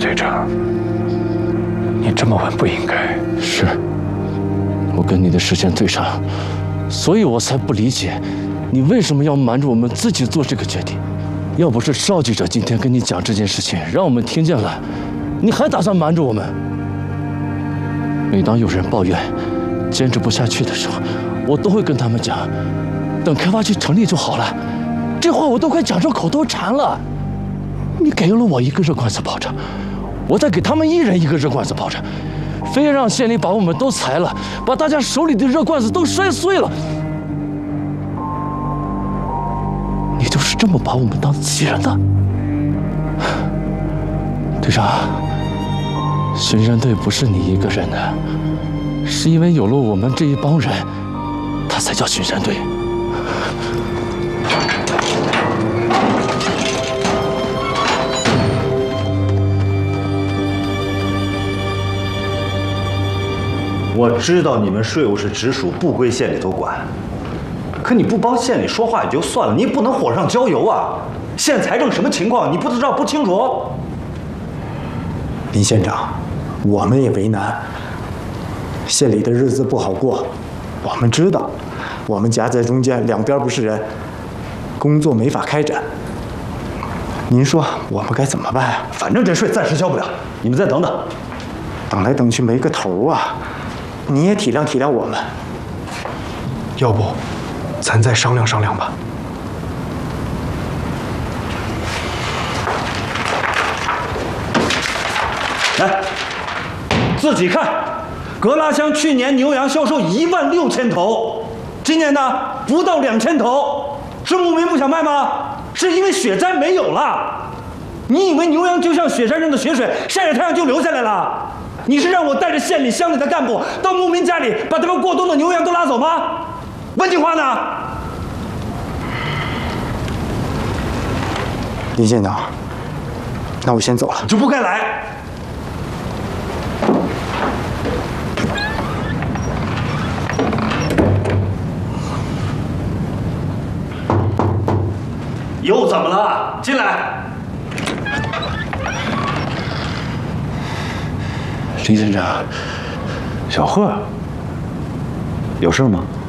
队长，你这么问不应该。 是，我跟你的视线对上，所以我才不理解，你为什么要瞒着我们自己做这个决定？要不是邵记者今天跟你讲这件事情，让我们听见了，你还打算瞒着我们？每当有人抱怨坚持不下去的时候，我都会跟他们讲，等开发区成立就好了。这话我都快讲出口头禅了。你给了我一个热罐子炮仗，我再给他们一人一个热罐子炮仗，非要让县里把我们都裁了，把大家手里的热罐子都摔碎了。你就是这么把我们当机器人的？队长，巡山队不是你一个人的，是因为有了我们这一帮人，他才叫巡山队。 我知道你们税务是直属，不归县里头管。可你不帮县里说话也就算了，你也不能火上浇油啊！县财政什么情况，你不知道不清楚？ 林县长，我们也为难，县里的日子不好过，我们知道，我们夹在中间，两边不是人，工作没法开展。您说我们该怎么办啊？ 反正这税暂时交不了，你们再等等。 等来等去没个头啊！你也体谅体谅我们。 要不，咱再商量商量吧。 来，自己看，格拉乡去年牛羊销售16000头，今年呢不到2000头，是牧民不想卖吗？是因为雪灾没有了。你以为牛羊就像雪山上的雪水，晒着太阳就流下来了？你是让我带着县里乡里的干部到牧民家里，把他们过冬的牛羊都拉走吗？问句话呢？ 林县长，那我先走了。 就不该来。又怎么了？进来。 林县长， 小贺，有事吗？